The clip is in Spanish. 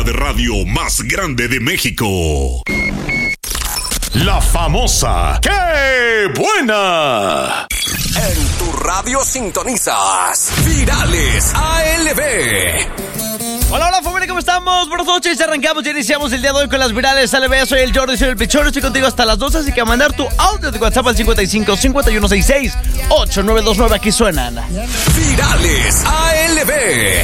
de radio más grande de México. La famosa ¡Qué buena! En tu radio sintonizas Virales ALB. Hola, hola familia, ¿cómo estamos? Buenas noches, arrancamos y iniciamos el día de hoy con las Virales ALB. Soy el Jordi, soy el Pichón, estoy contigo hasta las 12, así que a mandar tu audio de WhatsApp al 55 5166 8929, aquí suenan Virales ALB.